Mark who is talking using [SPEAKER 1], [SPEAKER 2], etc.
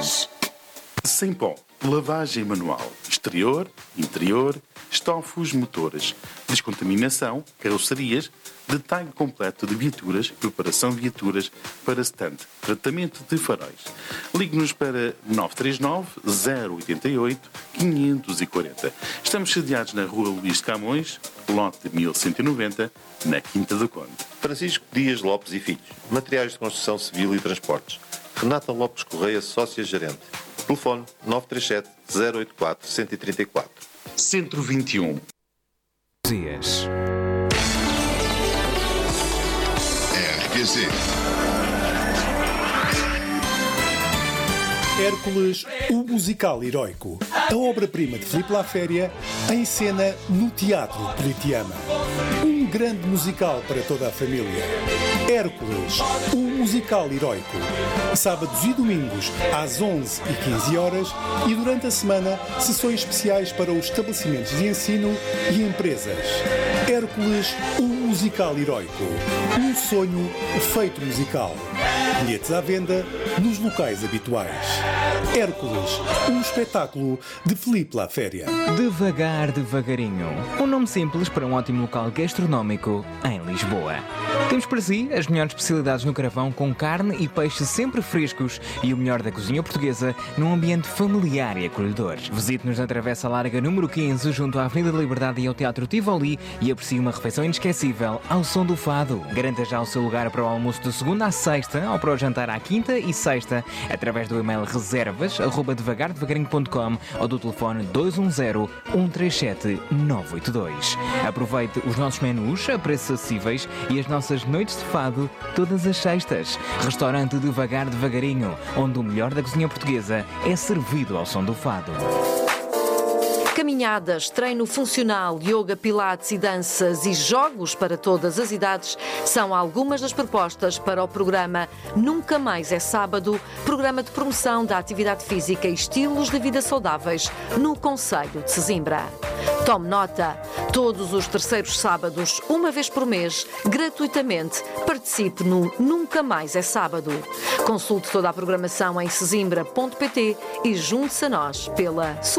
[SPEAKER 1] Lages.
[SPEAKER 2] Sem pó, lavagem manual, exterior, interior, estofos, motores, descontaminação, carrocerias, detalhe completo de viaturas, preparação de viaturas para stand, tratamento de faróis. Ligue-nos para 939 088 540. Estamos sediados na Rua Luís de Camões, lote 1190, na Quinta do Conde.
[SPEAKER 3] Francisco Dias Lopes e Filhos, Materiais de Construção Civil e Transportes. Renata Lopes Correia, sócia-gerente. Telefone 937 084 134.
[SPEAKER 2] Centro 21.
[SPEAKER 1] Dias.
[SPEAKER 4] RQC.
[SPEAKER 5] Hércules, o musical heroico. A obra-prima de Filipe Laféria, em cena no Teatro Politeama. Um grande musical para toda a família. Hércules, o musical heroico. Sábados e domingos, às 11h15 e durante a semana, sessões especiais para os estabelecimentos de ensino e empresas. Hércules, o musical heroico. Um sonho feito musical. Bilhetes à venda nos locais habituais. Hércules, um espetáculo de Filipe Laféria.
[SPEAKER 6] Devagar, devagarinho. Um nome simples para um ótimo local gastronómico em Lisboa. Temos para si as melhores especialidades no carvão com carne e peixe sempre frescos e o melhor da cozinha portuguesa num ambiente familiar e acolhedor. Visite-nos na Travessa Larga número 15, junto à Avenida da Liberdade e ao Teatro Tivoli e aprecie uma refeição inesquecível ao som do fado. Garanta já o seu lugar para o almoço de segunda à sexta ou para o jantar à quinta e sexta através do e-mail reservas@devagardevagarinho.com ou do telefone 210 137 982. Aproveite os nossos menus a preços acessíveis e as nossas noites de fado todas as sextas. Restaurante Devagar Devagarinho, onde o melhor da cozinha portuguesa é servido ao som do fado.
[SPEAKER 7] Caminhadas, treino funcional, yoga, pilates e danças e jogos para todas as idades são algumas das propostas para o programa Nunca Mais é Sábado, programa de promoção da atividade física e estilos de vida saudáveis no concelho de Sesimbra. Tome nota, todos os terceiros sábados, uma vez por mês, gratuitamente, participe no Nunca Mais é Sábado. Consulte toda a programação em sesimbra.pt e junte-se a nós pela